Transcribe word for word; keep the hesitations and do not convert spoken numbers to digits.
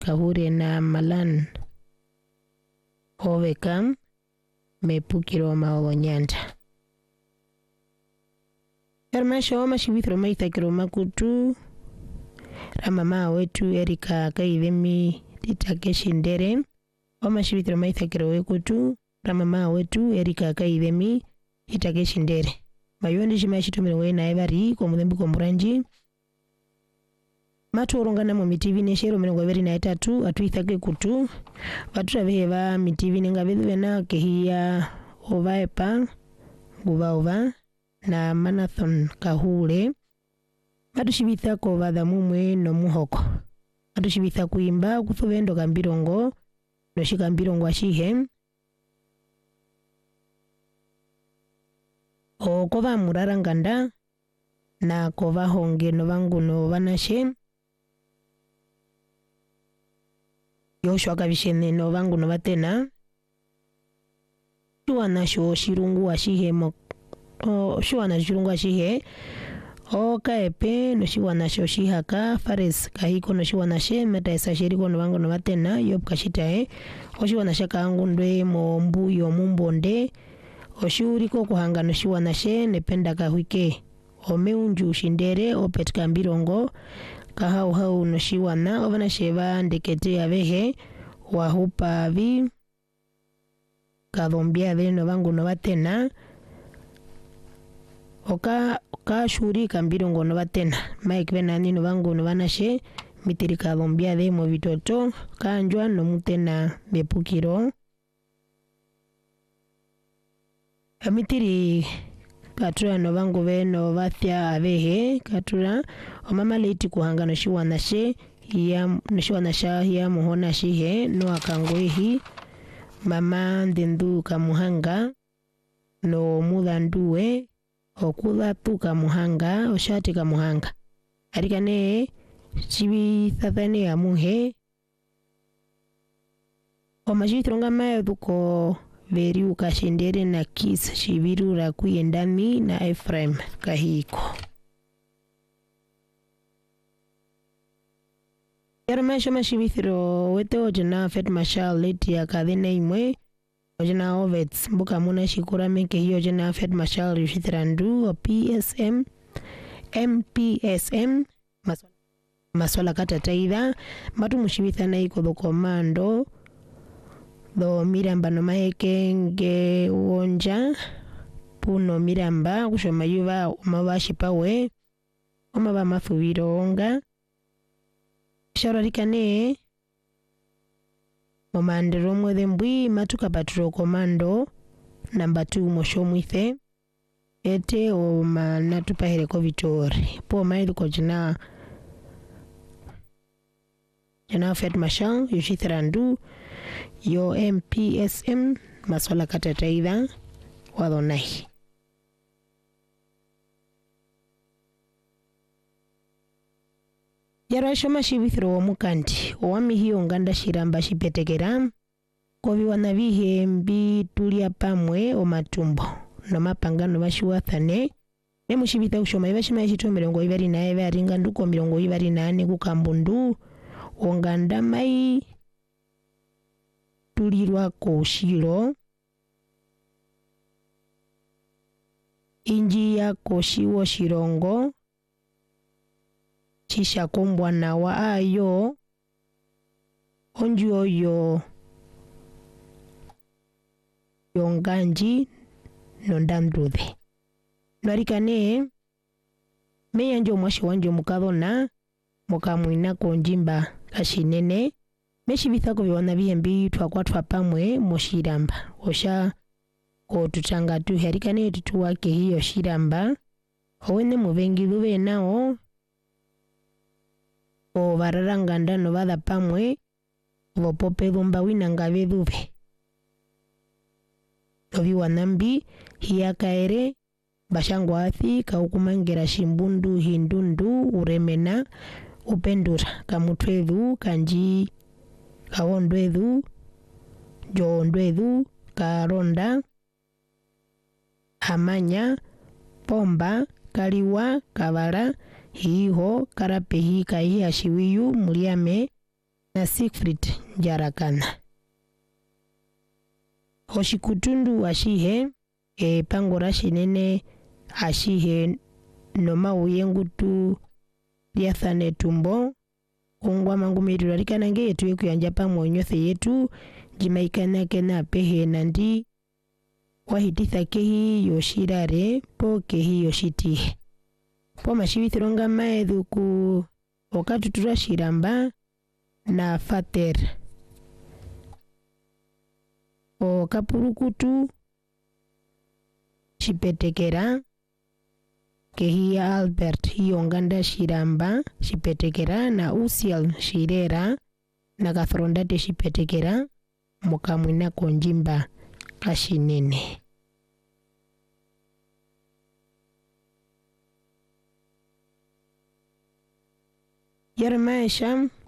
Kahure na Malan Oveka mepukiro maolonyanda Ermasho mashibithro maithakiro makutu Ramama wetu Erika Kaidemi Titakeshindere Omashibithro maithakiro wekutu Ramama wetu Erika Kaidemi Titakeshindere Mayondi shimashitumire wena ebari kwa mudhembu kwa muranji Matu orongana mu mitivi neshero mirongo ibiri na itatu atuithake kutu watu rabeheba mitivi nga bethena kehia ovaepa guva ova na marathon Kahure Matu shibitha ko vadha mumwe no muhoko Matu shibitha kuimba kuthuvendo kambirongo no shikambirongo ashihe o kova muraranganda na kova honge no vangu no vanashe Yoshua kabishene no vangu no vatena Shuana sho shirungu ashihe mo o shuana shirungu ashihe o kaepe no shuana sho shihaka fares kahiko no shuana she meta esa shiriko no vangu no vatena yob kashitae o shuana shaka angundwe mo mbuyo mumbonde o shuriko kuhanga no shuana she nependa kahwike o meunju shindere o petka mbirongo kahau hau no shiwana ovana sheva ndekete ya vehe wahupa vi kadhombia ve no vangu no vatena oka oka shuri kambirongo no vatena Mike venani no vangu no vanashe mitiri kadhombia ve mo vitoto kanjwa no mutena bepukiro amitiri katura no vangu ve no vathia avehe katura o mama leiti kuhanga no shiwana she ya no shiwana sha ya muhona shihe no akangwehi mama ndendu kamuhanga no mudhanduwe okudha tu kamuhanga oshati kamuhanga arikane chibi thathane ya muhe o majitronga mayo duko veri ukashindere na kis shibirura kuyendani na Ephraim kahiko Yarmasho mashibithiro wete ojana fet mashal leti ya kadhene imwe ojana ovets mbuka muna shikura meke hiyo ojana fet mashal yushithirandu o P S M M P S M maswala, maswala kata taidha matu mushibitha na iko do komando do miramba no maheke nge uonja puno miramba kushoma yuva umawashi pawe umaba mathuviro onga Shararikane Momandero mwethe mbui matuka paturo komando namba two moshomwithe ete o manatupa hereko vitori po maidhu ko jina jina fet mashan yushithirandu yo M P S M maswala kata taidha wadhonai Yarasho mashibithiro wa mukandi owami hiyo nganda shiramba shipetekera kovi wanavihe mbi tulia pamwe o matumbo no mapangano bashiwathane nemushibitha ushoma ibashima yishito mirongo ibiri na ebe aringa nduko mirongo ibiri na ane kukambundu onganda mai tulirwa ko shiro inji ya koshiwo shirongo Chisha kombwa na wa ayo onju oyo yonganji nondandrude Narikane meya njo mwashi wanjo mukadhona mukamwina konjimba kashinene meshibithako biwana bihembi twakwatwa pamwe moshiramba osha ko tutanga tu herikane tutuwake hiyo shiramba owene muvengi dhube nao o vararanganda no vada pamwe vopope dhumba wina ngave dhube ovi wanambi hiyakaere bashangwa athi kaukumangera shimbundu hindundu uremena upendura kamutwedhu kanji kawondwedhu jondwedhu karonda hamanya pomba kaliwa kabara hiho karapehi kai ashiwiyu muliame na Siegfried Njarakana. Hoshikutundu washihe e pangora shinene ashihe noma uyengutu liathane tumbo ungwa mangumiru larikana nge yetu yeku yanja pamonyothe yetu jimaikana kena pehe nandi wahititha kehi yoshirare po kehi yoshitihe po mashibithironga maedhu ku okatutura shiramba na fater o kapurukutu shipetekera kehi ya Albert hiyo nganda shiramba shipetekera na Usial shirera na Kathrondate shipetekera mukamwina konjimba kashinene. Yeremia Sham